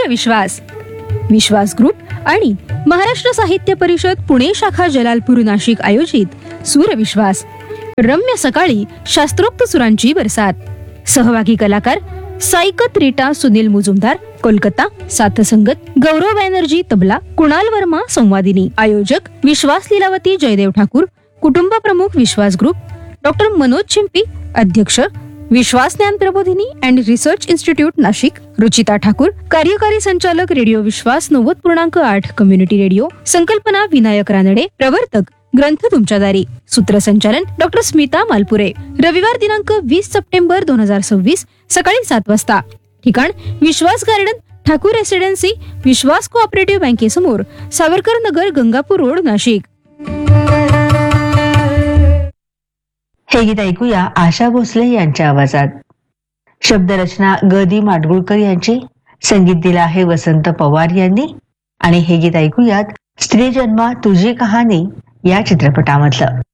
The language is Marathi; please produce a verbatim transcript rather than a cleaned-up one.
सूरविश्वास, विश्वास ग्रुप आणि महाराष्ट्र साहित्य परिषद पुणे शाखा जलालपूर नाशिक आयोजित सूरविश्वास. रम्य सकाळी शास्त्रोक्त सुरांची बरसात. सहभागी कलाकार साईकत रीटा सुनील मुजुमदार कोलकाता, साथसंगत गौरव बॅनर्जी तबला, कुणाल वर्मा संवादिनी. आयोजक विश्वास लीलावती जयदेव ठाकूर, कुटुंब प्रमुख विश्वास ग्रुप, डॉक्टर मनोज चिंपी, अध्यक्ष विश्वास ज्ञान प्रबोधिनी and research institute Nashik, Ruchita Thakur, कार्यकारी संचालक रेडिओ विश्वास नव्वद पूर्णांक आठ कम्युनिटी रेडिओ, संकल्पना विनायक रानडे, प्रवर्तक ग्रंथ तुमच्या दारी, सूत्रसंचालन डॉक्टर स्मिता मालपुरे. रविवार दिनांक वीस सप्टेंबर दोन हजार सव्वीस सकाळी सात वाजता. ठिकाण विश्वास गार्डन, ठाकूर रेसिडेन्सी, विश्वास कोऑपरेटिव्ह बँकेसमोर, सावरकर नगर, गंगापूर रोड, नाशिक. हे गीत ऐकूया आशा भोसले यांच्या आवाजात. शब्दरचना ग दी माडगुळकर यांची, संगीत दिलं आहे वसंत पवार यांनी. आणि हे गीत ऐकूयात स्त्री जन्मा तुझी कहाणी या चित्रपटामधलं.